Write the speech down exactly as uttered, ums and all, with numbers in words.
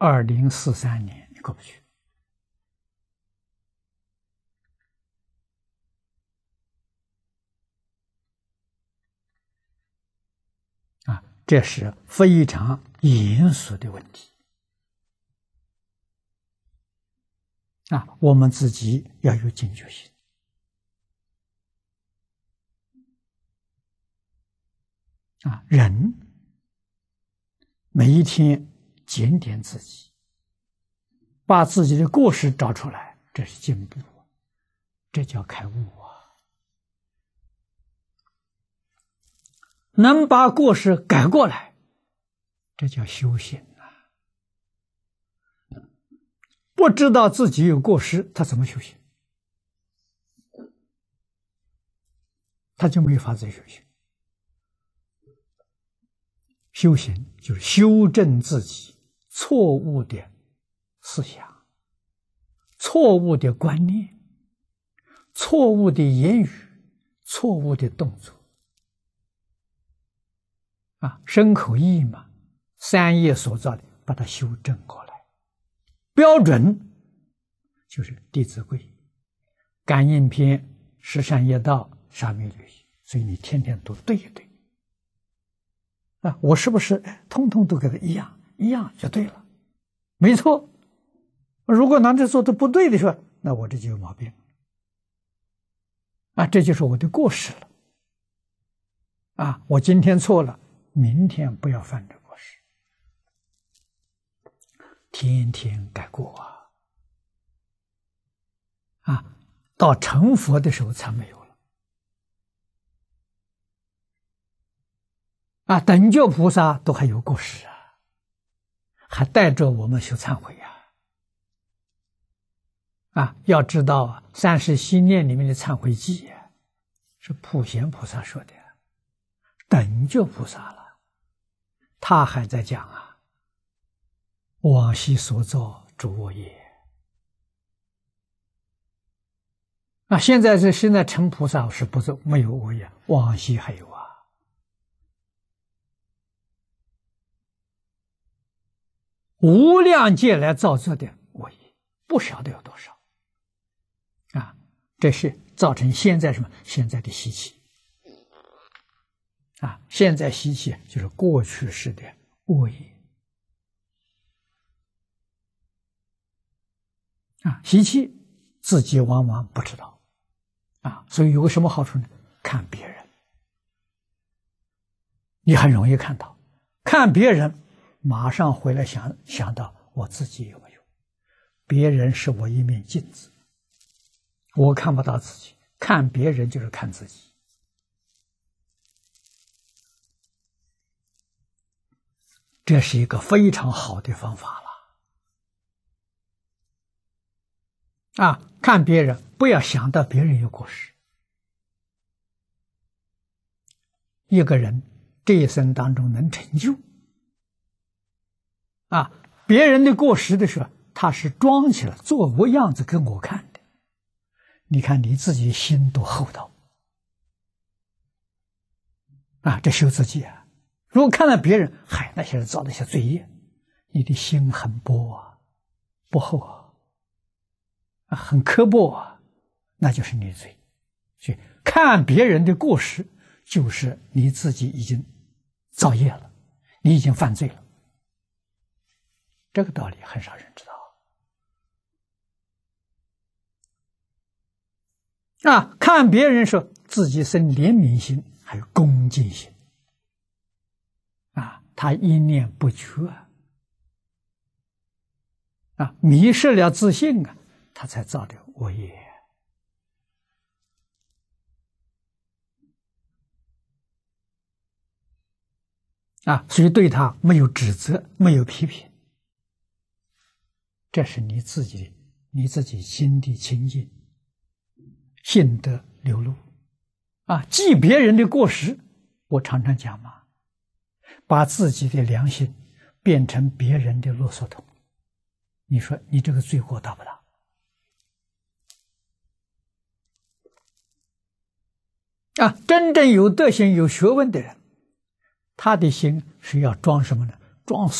二零四三年你过不去。啊，这是非常严肃的问题。啊，我们自己要有警觉性。啊，人每一天检点自己，把自己的过失找出来，这是进步，这叫开悟啊！能把过失改过来，这叫修行啊！不知道自己有过失，他怎么修行？他就没法子修行。修行就是修正自己错误的思想、错误的观念、错误的言语、错误的动作。啊，身口意嘛，三业所造的，把它修正过来。标准就是《弟子规》、感应篇、十善业道、沙弥律仪，所以你天天都对一对。啊，我是不是通通都跟他一样？一样就对了，没错。如果哪里做的不对的时候，那我这就有毛病。啊，这就是我的过失了。啊，我今天错了，明天不要犯这过失，天天改过啊！啊，到成佛的时候才没有了。啊，等觉菩萨都还有过失啊，还带着我们修忏悔呀！啊，要知道啊，三十七念里面的忏悔记啊，是普贤菩萨说的，等觉菩萨了，他还在讲啊，往昔所造诸恶业。啊，现在是现在成菩萨是不是没有恶业？往昔还有啊。无量劫来造作的恶业，不晓得有多少啊！这是造成现在什么？现在的习气啊！现在习气就是过去式的恶业啊！习气自己往往不知道啊，所以有个什么好处呢？看别人，你很容易看到，看别人。马上回来想想到我自己有没有？别人是我一面镜子，我看不到自己，看别人就是看自己。这是一个非常好的方法了。啊，看别人，不要想到别人有过失。一个人这一生当中能成就。啊，别人的过失的时候，他是装起来做个样子给我看的。你看你自己心多厚道啊！这修自己啊！如果看到别人，嗨，那些人造那些罪业，你的心很薄啊，不厚啊，啊很刻薄啊，那就是你的罪。所以看别人的过失，就是你自己已经造业了，你已经犯罪了。这个道理很少人知道啊！看别人说自己生怜悯心，还有恭敬心啊，他一念不觉啊，迷失了自信啊，他才造的恶业啊，所以对他没有指责，没有批评。这是你自己你自己心地清净，信德流露啊！记别人的过失，我常常讲嘛，把自己的良心变成别人的啰嗦桶，你说你这个罪过大不大？啊，真正有德行、有学问的人，他的心是要装什么呢？装